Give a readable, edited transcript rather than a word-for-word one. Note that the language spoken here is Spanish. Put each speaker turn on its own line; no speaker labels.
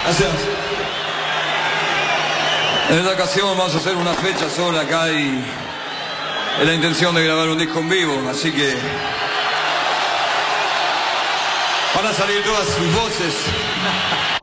Gracias. En esta ocasión vamos a hacer una fecha sola acá y es la intención de grabar un disco en vivo, así que van a salir todas sus voces.